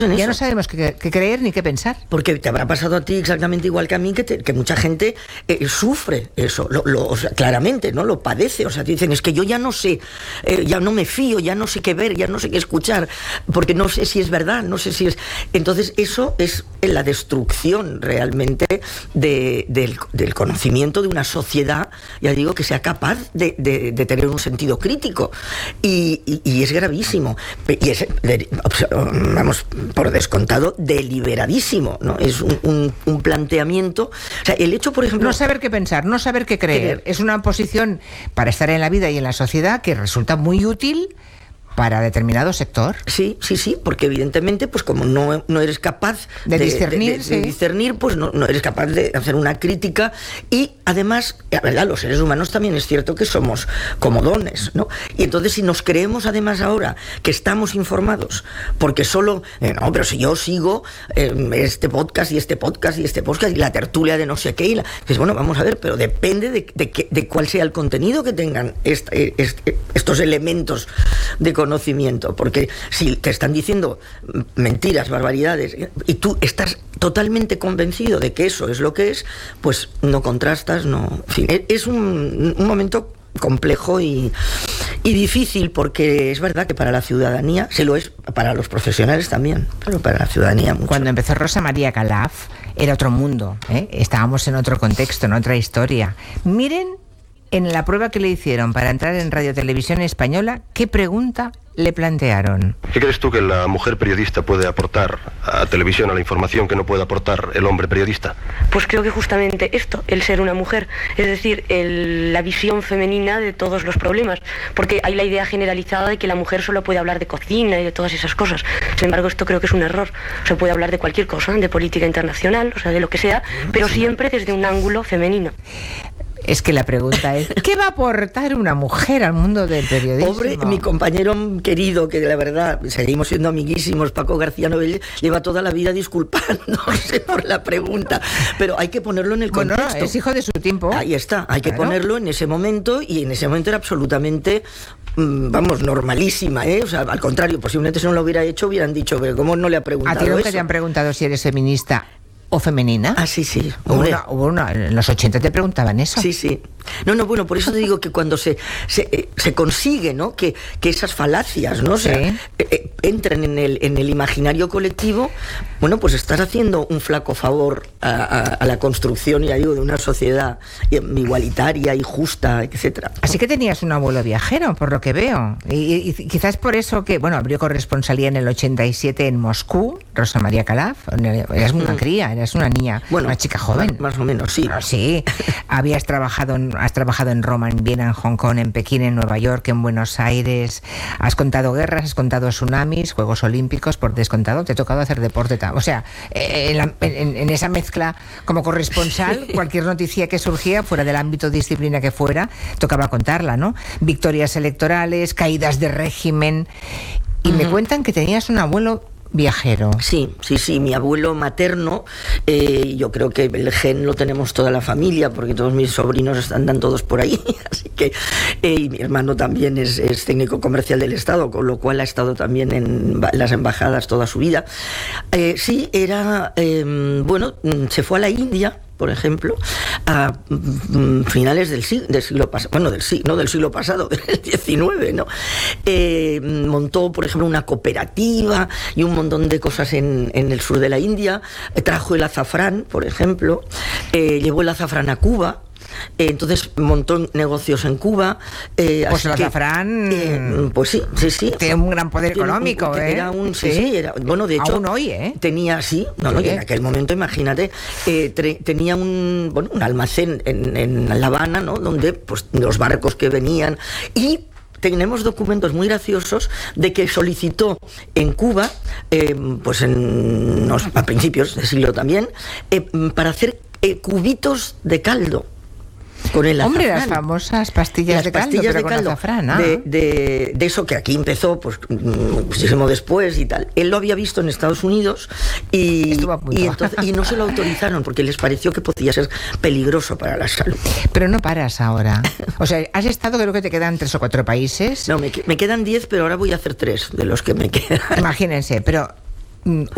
en Ya eso. no sabemos qué creer ni qué pensar. Porque te habrá pasado a ti exactamente igual que a mí, que mucha gente sufre eso, o sea, claramente, ¿no? Lo padece, o sea, te dicen, es que yo ya no sé, ya no me fío, ya no sé qué ver, ya no sé qué escuchar, porque no sé si es verdad, no sé si es... Entonces, eso es la destrucción realmente del conocimiento de una sociedad, ya digo, que sea capaz de tener un sentido crítico. Y es gravísimo. Y es, vamos, por descontado, deliberadísimo, ¿no? Es un planteamiento... O sea, el hecho, por ejemplo... No saber qué pensar, no saber qué creer. Es una posición para estar en la vida y en la sociedad que resulta muy útil para determinado sector. Sí, porque evidentemente, pues como no eres capaz de discernir, de discernir, pues no eres capaz de hacer una crítica. Y además, la verdad, los seres humanos también es cierto que somos comodones, ¿no? Y entonces, si nos creemos además ahora que estamos informados, porque solo, no, pero si yo sigo este podcast y este podcast y este podcast y la tertulia de no sé qué, pues bueno, vamos a ver, pero depende de cuál sea el contenido que tengan estos elementos de conocimiento, porque si te están diciendo mentiras, barbaridades, y tú estás totalmente convencido de que eso es lo que es, pues no contrastas, no... En fin, es un momento complejo y difícil, porque es verdad que para la ciudadanía, se lo es para los profesionales también, pero para la ciudadanía mucho. Cuando empezó Rosa María Calaf era otro mundo, ¿eh? Estábamos en otro contexto, en otra historia. Miren en la prueba que le hicieron para entrar en Radio Televisión Española, ¿qué pregunta le plantearon? ¿Qué crees tú que la mujer periodista puede aportar a televisión, a la información que no puede aportar el hombre periodista? Pues creo que justamente esto, el ser una mujer, es decir, la visión femenina de todos los problemas, porque hay la idea generalizada de que la mujer solo puede hablar de cocina y de todas esas cosas. Sin embargo, esto creo que es un error. Se puede hablar de cualquier cosa, de política internacional, o sea, de lo que sea, pero siempre desde un ángulo femenino. Es que la pregunta es, ¿qué va a aportar una mujer al mundo del periodismo? Pobre, mi compañero querido, que la verdad, seguimos siendo amiguísimos, Paco García Novell, lleva toda la vida disculpándose por la pregunta, pero hay que ponerlo en el contexto. Bueno, es hijo de su tiempo. Ahí está, hay que ponerlo en ese momento, y en ese momento era absolutamente... vamos, normalísima, ¿eh? O sea, al contrario, posiblemente si no lo hubiera hecho, hubieran dicho, pero ¿cómo no le ha preguntado ¿A ti nunca eso? te han preguntado si eres feminista o femenina? Ah, sí. Hubo una, en los 80 te preguntaban eso. Sí. No, bueno, por eso te digo que cuando se consigue, ¿no? Que esas falacias, ¿no? O sea, entren en el imaginario colectivo, bueno, pues estás haciendo un flaco favor a la construcción, ya digo, de una sociedad igualitaria y justa, etcétera. Así que tenías un abuelo viajero, por lo que veo. Y quizás por eso que, bueno, abrió corresponsalía en el 87 en Moscú, Rosa María Calaf. Eras una cría, eras una niña, bueno, una chica joven. Más o menos, sí. Pero sí. Has trabajado en Roma, en Viena, en Hong Kong, en Pekín, en Nueva York, en Buenos Aires. Has contado guerras, has contado tsunamis, Juegos Olímpicos, por descontado. Te ha tocado hacer deporte. O sea, en esa mezcla como corresponsal, cualquier noticia que surgía, fuera del ámbito de disciplina que fuera, tocaba contarla, ¿no? Victorias electorales, caídas de régimen. Y me cuentan que tenías un abuelo viajero. Sí, mi abuelo materno, yo creo que el gen lo tenemos toda la familia, porque todos mis sobrinos andan todos por ahí, así que, y mi hermano también es técnico comercial del Estado, con lo cual ha estado también en las embajadas toda su vida. Sí, era, se fue a la India, por ejemplo, a finales del siglo pasado, bueno, del siglo pasado, del XIX, ¿no? Montó, por ejemplo, una cooperativa y un montón de cosas en el sur de la India. Trajo el azafrán, por ejemplo, llevó el azafrán a Cuba. Entonces montó negocios en Cuba. Pues el azafrán, pues sí. Tiene un gran poder económico, era bueno, de hecho, aún hoy, tenía, y en aquel momento, imagínate, tenía un almacén en La Habana, ¿no? Donde pues los barcos que venían, y tenemos documentos muy graciosos de que solicitó en Cuba, a principios del siglo también, para hacer cubitos de caldo con el azafrán. Hombre, las famosas pastillas de caldo, pero con azafrán, de eso que aquí empezó pues muchísimo después y tal. Él lo había visto en Estados Unidos y no se lo autorizaron porque les pareció que podía ser peligroso para la salud. Pero no paras ahora. O sea, has estado, creo que te quedan 3 o 4 países. No, me quedan 10, pero ahora voy a hacer 3 de los que me quedan. Imagínense, pero